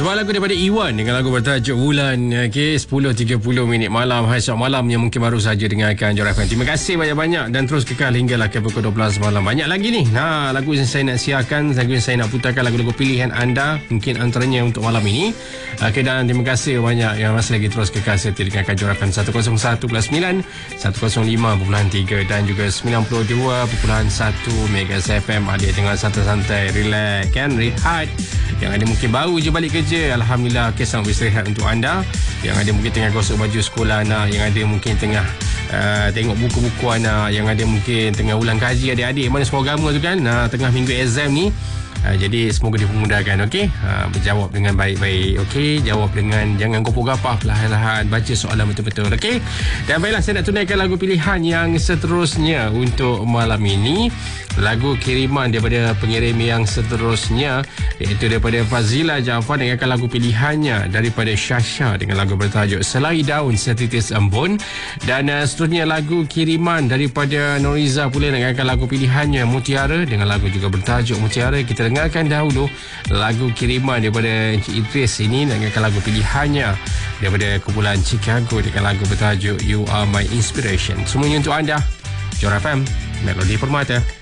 Sebuah lagu daripada Iwan dengan lagu bertajuk Bulan. Okay, 10.30 malam. Hai, selamat malam yang mungkin baru saja dengarkan Jora FM. Terima kasih banyak-banyak dan terus kekal hinggalah ke pukul 12 malam. Banyak lagi ni. Lagu yang saya nak siarkan, lagu yang saya nak putarkan, lagu-lagu pilihan anda. Mungkin antaranya untuk malam ini. Okay, dan terima kasih banyak yang masih lagi terus kekal setia dengarkan Jora FM 101.9, 105.3 dan juga 92.1 Mega FM. Adik tengah santai-santai, relax kan, rehat. Yang ada mungkin baru je balik kerja, alhamdulillah, selamat beristirahat untuk anda. Yang ada mungkin tengah gosok baju sekolah anak, yang ada mungkin tengah tengok buku-buku anak, yang ada mungkin tengah ulang kaji adik-adik mana sekolah agama tu kan, tengah minggu exam ni. Jadi semoga dipermudahkan. Okey, berjawab dengan baik-baik. Okey, jawab dengan jangan gopoh-gapah, perlahan-lahan baca soalan betul-betul. Okey, dan baiklah, saya nak tunaikan lagu pilihan yang seterusnya untuk malam ini. Lagu kiriman daripada pengirim yang seterusnya, iaitu daripada Fazila Jaafar dengan lagu pilihannya daripada Syasha dengan lagu bertajuk Selai Daun Setitis Embun. Dan seterusnya lagu kiriman daripada Noriza pula dengan lagu pilihannya Mutiara dengan lagu juga bertajuk Mutiara. Kita dengarkan dahulu lagu kiriman daripada Encik Idris ini dengan lagu pilihannya daripada kumpulan Chicago dengan lagu bertajuk You Are My Inspiration. Semuanya untuk anda, Jora FM, Melodi Permata.